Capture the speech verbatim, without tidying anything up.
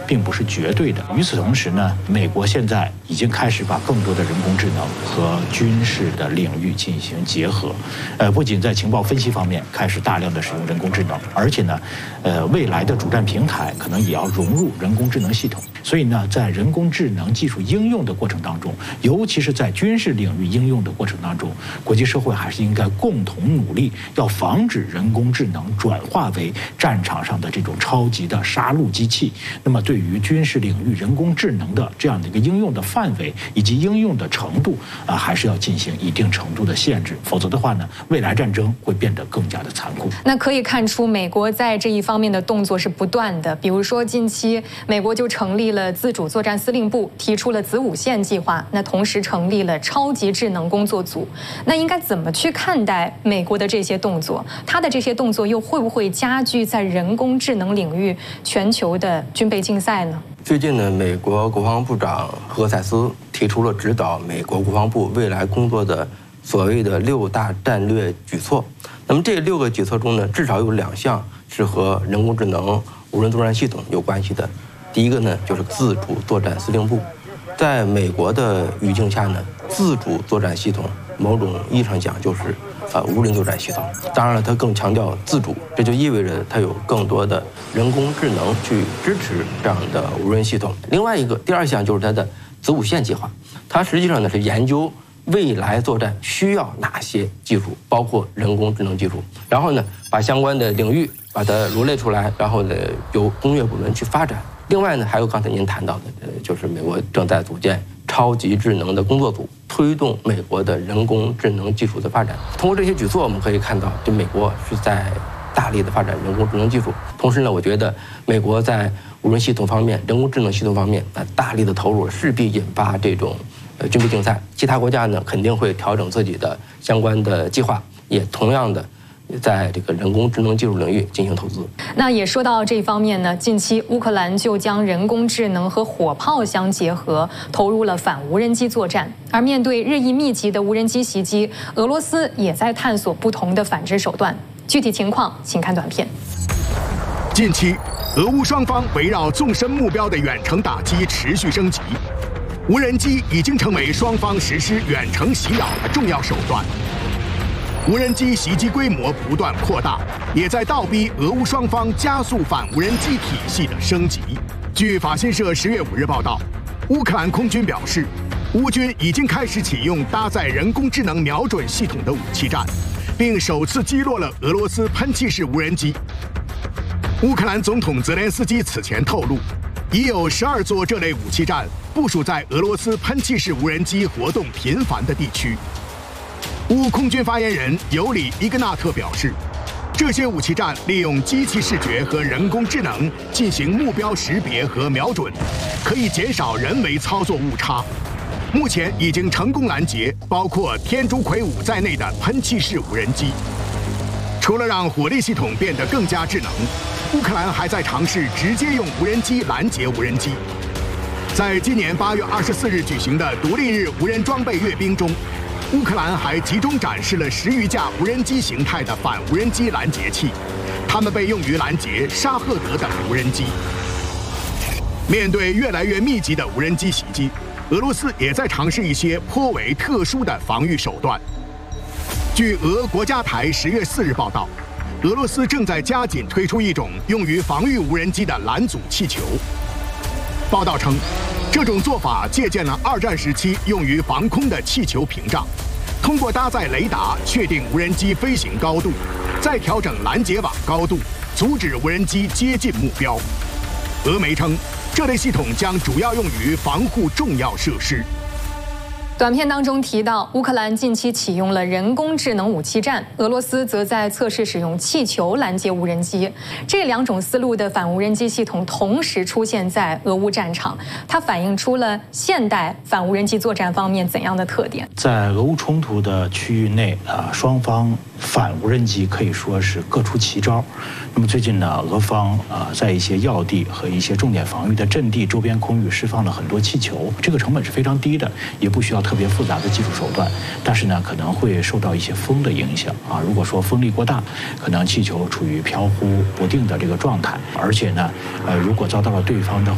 并不是绝对的。与此同时呢，美国现在已经开始把更多的人工智能和军事的领域进行结合，呃，不仅在情报分析方面开始大量的使用人工智能，而且呢，呃，未来的主战平台可能也要融入人工智能系统。所以呢，在人工智能技术应用的过程当中，尤其是在军事领域应用的过程当中，国际社会还是应该共同努力，要防止人工智能转化为战场上的这种超级的杀戮机器。那么，对于军事领域人工智能的这样的一个应用的范围以及应用的程度啊，还是要进行一定程度的限制，否则的话呢，未来战争会变得更加的残酷。 那可以看出，美国在这一方面的动作是不断的。比如说，近期美国就成立了自主作战司令部，提出了子午线计划，那同时成立了超级智能工作组。那应该怎么去看待美国的这些动作？它的这些动作又会不会加剧在人工智能领域全球的军备竞赛呢？ 最近呢，美国国防部长何塞斯提出了指导美国国防部未来工作的所谓的六大战略举措。那么这六个举措中呢，至少有两项是和人工智能、无人作战系统有关系的。第一个呢，就是自主作战司令部。在美国的语境下呢，自主作战系统某种意义上讲就是呃无人作战系统。当然了，它更强调自主，这就意味着它有更多的人工智能去支持这样的无人系统。另外一个第二项就是它的子午线计划，它实际上呢是研究未来作战需要哪些技术，包括人工智能技术，然后呢把相关的领域把它罗列出来，然后呢由工业部门去发展。另外呢，还有刚才您谈到的，呃，就是美国正在组建超级智能的工作组，推动美国的人工智能技术的发展。通过这些举措，我们可以看到，就美国是在大力的发展人工智能技术。同时呢，我觉得美国在无人系统方面、人工智能系统方面啊，大力的投入，势必引发这种呃军备竞赛。其他国家呢，肯定会调整自己的相关的计划，也同样的在这个人工智能技术领域进行投资。 那也说到这方面呢，近期乌克兰就将人工智能和火炮相结合，投入了反无人机作战。而面对日益密集的无人机袭击，俄罗斯也在探索不同的反制手段。具体情况，请看短片。 近期，俄乌双方围绕纵深目标的远程打击持续升级，无人机已经成为双方实施远程袭扰的重要手段。无人机袭击规模不断扩大，也在倒逼俄乌双方加速反无人机体系的升级。据法新社十月五日报道，乌克兰空军表示，乌军已经开始启用搭载人工智能瞄准系统的武器战，并首次击落了俄罗斯喷气式无人机。乌克兰总统泽连斯基此前透露，已有十二座这类武器站部署在俄罗斯喷气式无人机活动频繁的地区。乌空军发言人尤里伊格纳特表示，这些武器站利用机器视觉和人工智能进行目标识别和瞄准，可以减少人为操作误差。目前已经成功拦截包括天竺葵五在内的喷气式无人机。除了让火力系统变得更加智能，乌克兰还在尝试直接用无人机拦截无人机。在今年八月二十四日举行的独立日无人装备阅兵中，乌克兰还集中展示了十余架无人机形态的反无人机拦截器，它们被用于拦截沙赫德等无人机。面对越来越密集的无人机袭击，俄罗斯也在尝试一些颇为特殊的防御手段。据俄国家台十月四日报道，俄罗斯正在加紧推出一种用于防御无人机的拦阻气球。报道称，这种做法借鉴了二战时期用于防空的气球屏障，通过搭载雷达确定无人机飞行高度，再调整拦截网高度，阻止无人机接近目标。俄媒称，这类系统将主要用于防护重要设施。 短片当中提到，乌克兰近期启用了人工智能武器战，俄罗斯则在测试使用气球拦截无人机。这两种思路的反无人机系统同时出现在俄乌战场，它反映出了现代反无人机作战方面怎样的特点？ 在俄乌冲突的区域内啊，双方反无人机可以说是各出奇招。那么最近呢，俄方啊在一些要地和一些重点防御的阵地周边空域释放了很多气球，这个成本是非常低的，也不需要特别复杂的技术手段，但是呢可能会受到一些风的影响啊。如果说风力过大，可能气球处于飘忽不定的这个状态，而且呢，呃如果遭到了对方的